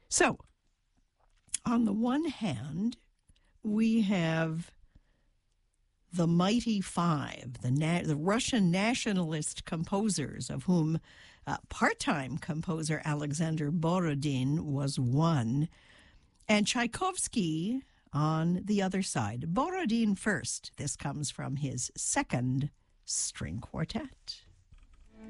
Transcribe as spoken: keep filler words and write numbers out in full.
So, on the one hand, we have the Mighty Five, the, na- the Russian nationalist composers, of whom uh, part-time composer Alexander Borodin was one, and Tchaikovsky on the other side. Borodin first. This comes from his second string quartet.